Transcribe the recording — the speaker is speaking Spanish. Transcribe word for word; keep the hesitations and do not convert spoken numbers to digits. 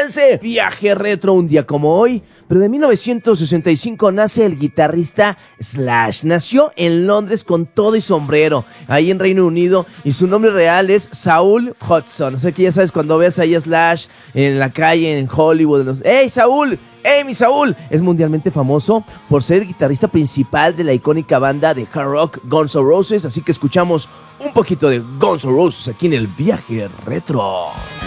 prepárense. Viaje retro un día como hoy, pero de mil novecientos sesenta y cinco nace el guitarrista Slash. Nació en Londres con todo y sombrero, ahí en Reino Unido, y su nombre real es Saul Hudson. O sea que ya sabes, cuando ves ahí a Slash en la calle, en Hollywood, los, ¡Hey, Saúl! ¡Hey, mi Saúl! Es mundialmente famoso por ser el guitarrista principal de la icónica banda de hard rock Guns N' Roses, así que escuchamos un poquito de Guns N' Roses aquí en el Viaje Retro.